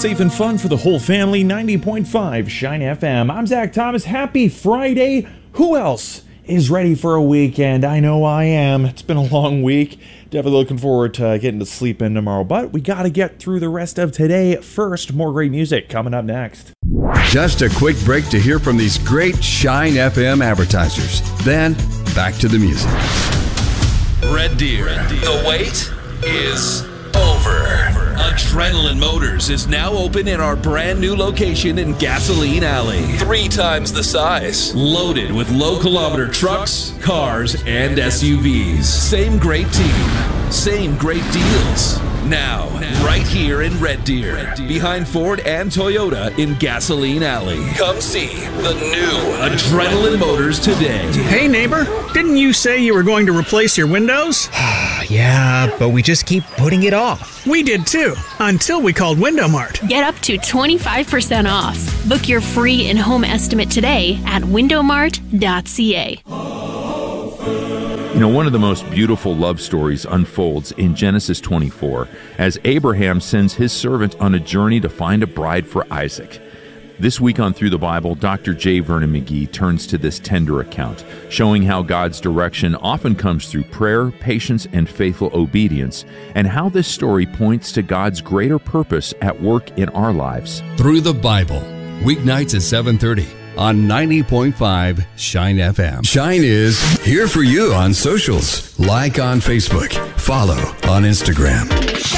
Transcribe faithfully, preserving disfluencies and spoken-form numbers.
safe and fun for the whole family. ninety point five Shine F M. I'm Zach Thomas. Happy Friday. Who else is ready for a weekend? I know I am. It's been a long week. Definitely looking forward to getting to sleep in tomorrow. But we got to get through the rest of today. First, more great music coming up next. Just a quick break to hear from these great Shine F M advertisers. Then, back to the music. Red Deer, the wait is over. Adrenaline Motors is now open in our brand new location in Gasoline Alley. Three times the size. Loaded with low kilometer trucks, cars, and S U Vs. Same great team. Same great deals. Now, right here in Red Deer, behind Ford and Toyota in Gasoline Alley. Come see the new Adrenaline Motors today. Hey neighbor, didn't you say you were going to replace your windows? Yeah, but we just keep putting it off. We did too, until we called Window Mart. Get up to twenty-five percent off. Book your free in-home estimate today at window mart dot c a. You know, one of the most beautiful love stories unfolds in Genesis twenty-four as Abraham sends his servant on a journey to find a bride for Isaac. This week on Through the Bible, Doctor J. Vernon McGee turns to this tender account, showing how God's direction often comes through prayer, patience, and faithful obedience, and how this story points to God's greater purpose at work in our lives. Through the Bible, weeknights at seven thirty. On ninety point five Shine F M. Shine is here for you on socials. Like on Facebook. Follow on Instagram.